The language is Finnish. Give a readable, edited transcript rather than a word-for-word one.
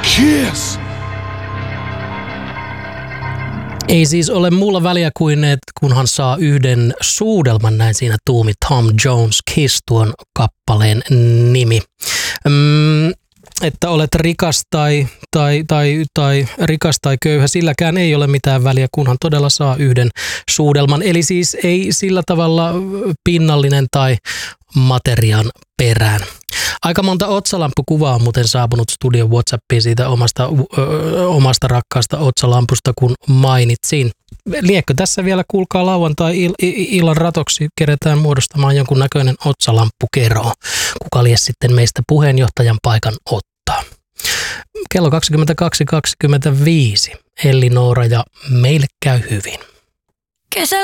Cheers! Ei siis ole muulla väliä kuin, että kunhan saa yhden suudelman, näin siinä tuumi Tom Jones Kiss tuon kappaleen nimi. Että olet rikas tai rikas tai köyhä, silläkään ei ole mitään väliä, kunhan todella saa yhden suudelman. Eli siis ei sillä tavalla pinnallinen tai materiaan perään. Aika monta otsalampukuvaa on muuten saapunut studion WhatsAppiin siitä omasta rakkaasta otsalampusta, kun mainitsin. Liekö tässä vielä, kuulkaa, lauantai-illan ratoksi keretään muodostamaan jonkun näköinen otsalamppukerho. Kuka lies sitten meistä puheenjohtajan paikan ottaa. Kello 22.25. Elli Noora ja meille käy hyvin. Kesä